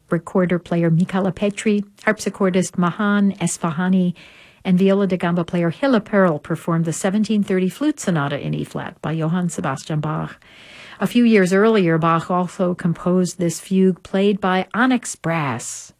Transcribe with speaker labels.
Speaker 1: recorder player Michala Petri, harpsichordist Mahan Esfahani, and viola da gamba player Hilla Pearl performed the 1730 Flute Sonata in E-flat by Johann Sebastian Bach. A few years earlier, Bach also composed this fugue played by Onyx Brass.